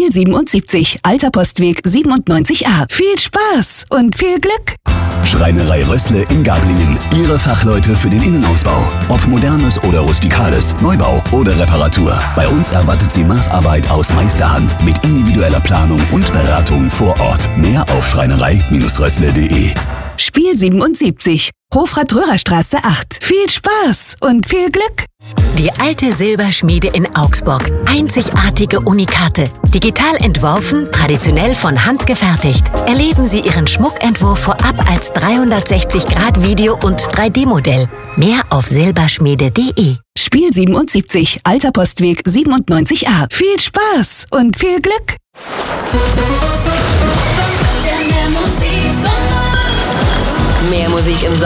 Spiel 77, Alter Postweg 97a. Viel Spaß und viel Glück! Schreinerei Rössle in Gablingen. Ihre Fachleute für den Innenausbau. Ob modernes oder rustikales, Neubau oder Reparatur. Bei uns erwartet Sie Maßarbeit aus Meisterhand mit individueller Planung und Beratung vor Ort. Mehr auf schreinerei-rössle.de. Spiel 77, Hofrat-Röhrer-Straße 8. Viel Spaß und viel Glück! Die alte Silberschmiede in Augsburg. Einzigartige Unikate. Digital entworfen, traditionell von Hand gefertigt. Erleben Sie Ihren Schmuckentwurf vorab als 360-Grad-Video- und 3D-Modell. Mehr auf silberschmiede.de. Spiel 77, Alter Postweg 97a. Viel Spaß und viel Glück! Mehr Musik im Sommer.